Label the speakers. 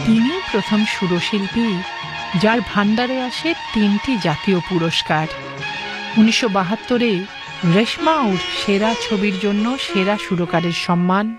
Speaker 1: ইনি প্রথম সুরশিল্পী যার ভাণ্ডারে আসে 3টি জাতীয় পুরস্কার। 1972-এ রেশমা ওর সেরা ছবির জন্য সেরা সুরকারের সম্মান,